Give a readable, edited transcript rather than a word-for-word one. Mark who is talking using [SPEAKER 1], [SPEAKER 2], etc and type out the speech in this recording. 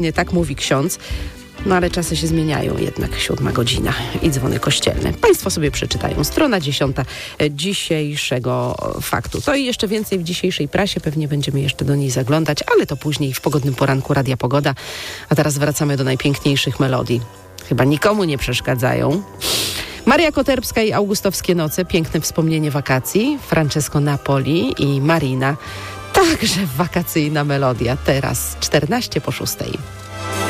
[SPEAKER 1] Nie tak mówi ksiądz. No ale czasy się zmieniają jednak, 7 godzina i dzwony kościelne. Państwo sobie przeczytają. Strona 10 dzisiejszego faktu. To i jeszcze więcej w dzisiejszej prasie. Pewnie będziemy jeszcze do niej zaglądać, ale to później w pogodnym poranku Radia Pogoda. A teraz wracamy do najpiękniejszych melodii. Chyba nikomu nie przeszkadzają. Maria Koterbska i Augustowskie noce. Piękne wspomnienie wakacji. Francesco Napoli i Marina. Także wakacyjna melodia. Teraz 14 po 6.